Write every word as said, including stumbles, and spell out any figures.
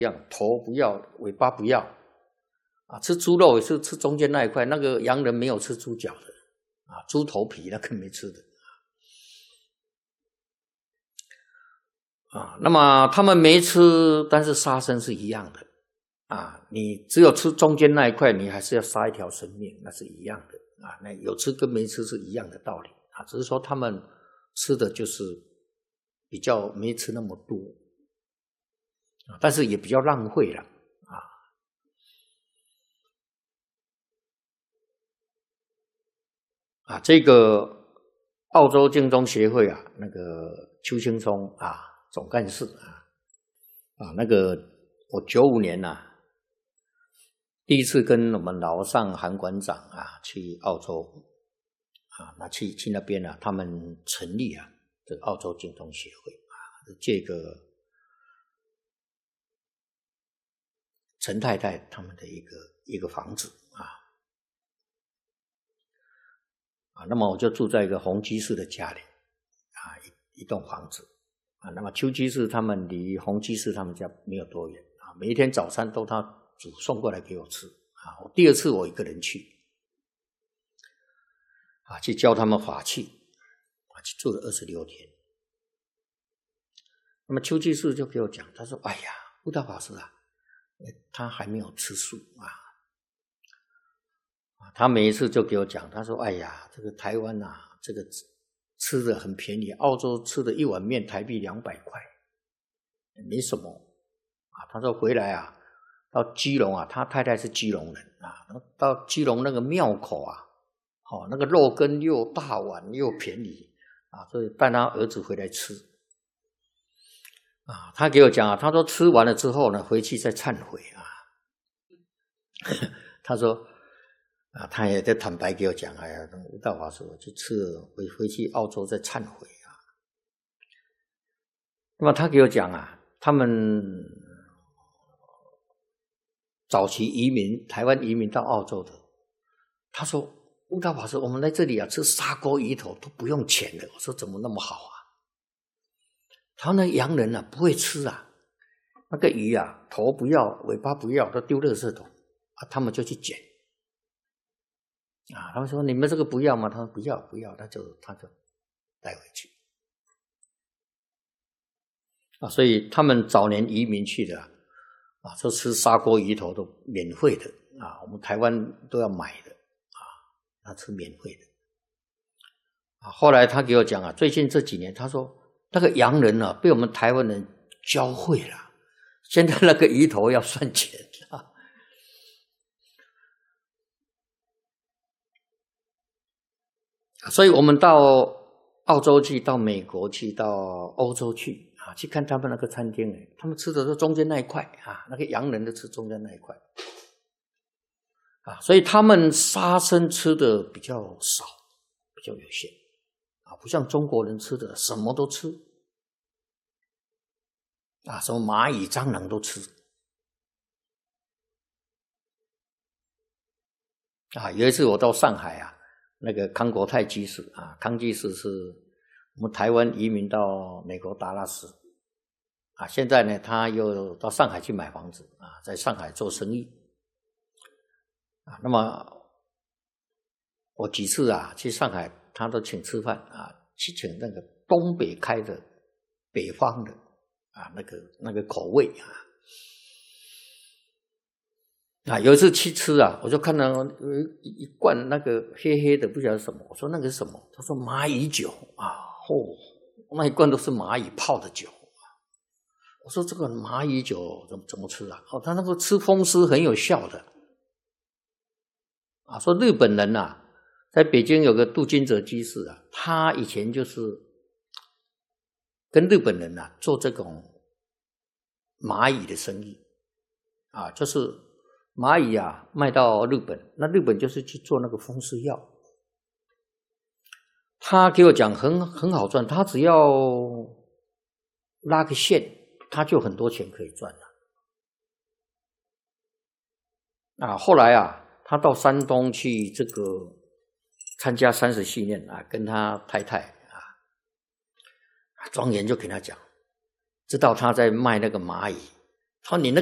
样，头不要，尾巴不要，啊，吃猪肉也是吃中间那一块，那个洋人没有吃猪脚的，啊，猪头皮那个没吃的，啊，那么他们没吃，但是杀生是一样的，啊，你只有吃中间那一块，你还是要杀一条生命，那是一样的，啊，那有吃跟没吃是一样的道理，啊，只是说他们吃的就是比较没吃那么多。但是也比较浪费了啊！啊，这个澳洲净宗协会啊，那个邱兴松啊，总干事啊，啊，那个我九五年呐、啊，第一次跟我们老上韩馆长啊去澳洲啊，那去去那边啊，他们成立啊这个澳洲净宗协会啊，这个。陈太太他们的一个一个房子啊，啊，那么我就住在一个洪居士的家里啊，一一栋房子啊。那么邱居士他们离洪居士他们家没有多远啊，每一天早餐都他煮送过来给我吃啊。我第二次我一个人去啊，去教他们法器啊，去住了二十六天。那么邱居士就给我讲，他说：“哎呀，悟道法师啊。”他还没有吃素啊，他每一次就给我讲，他说：“哎呀，这个台湾啊，这个吃的很便宜，澳洲吃的一碗面台币两百块，没什么啊。”他说回来啊，到基隆啊，他太太是基隆人啊，到基隆那个庙口啊，哦，那个肉羹又大碗又便宜啊，所以带他儿子回来吃。啊，他给我讲啊，他说吃完了之后呢，回去再忏悔啊。他说啊，他也在坦白给我讲，哎呀，悟道法师，我去吃了，回回去澳洲再忏悔啊。那么他给我讲啊，他们早期移民，台湾移民到澳洲的，他说悟道法师，我们来这里啊，吃砂锅鱼头都不用钱的。我说怎么那么好啊？他那洋人啊不会吃啊，那个鱼啊头不要尾巴不要都丢垃圾桶啊，他们就去捡啊。他们说你们这个不要吗？他说不要不要，他就他就带回去啊。所以他们早年移民去的啊，说吃砂锅鱼头都免费的啊，我们台湾都要买的啊，他吃免费的啊。后来他给我讲啊，最近这几年他说。那个洋人啊，被我们台湾人教会了。现在那个鱼头要算钱啊，所以我们到澳洲去，到美国去，到欧洲去啊，去看他们那个餐厅，哎，他们吃的是中间那一块啊，那个洋人都吃中间那一块啊，所以他们杀生吃的比较少，比较有限。不像中国人吃的什么都吃啊，什么蚂蚁蟑螂都吃啊。有一次我到上海啊，那个康国泰居士啊，康居士是我们台湾移民到美国达拉斯啊，现在呢他又到上海去买房子啊，在上海做生意啊。那么我几次啊去上海，他都请吃饭啊，去请那个东北开的北方的啊，那个那个口味啊。啊，有一次去吃啊，我就看到一一罐那个黑黑的，不晓得什么。我说那个是什么？他说蚂蚁酒啊，哦，那一罐都是蚂蚁泡的酒啊。我说这个蚂蚁酒怎么怎么吃啊？哦，他那个吃风湿很有效的啊。说日本人啊。在北京有个杜金泽居士啊，他以前就是跟日本人啊做这种蚂蚁的生意啊，就是蚂蚁啊卖到日本，那日本就是去做那个风湿药。他给我讲很很好赚，他只要拉个线，他就很多钱可以赚了。啊，后来啊，他到山东去这个。参加三十系念啊，跟他太太啊，庄严就跟他讲，知道他在卖那个蚂蚁，他说你那个。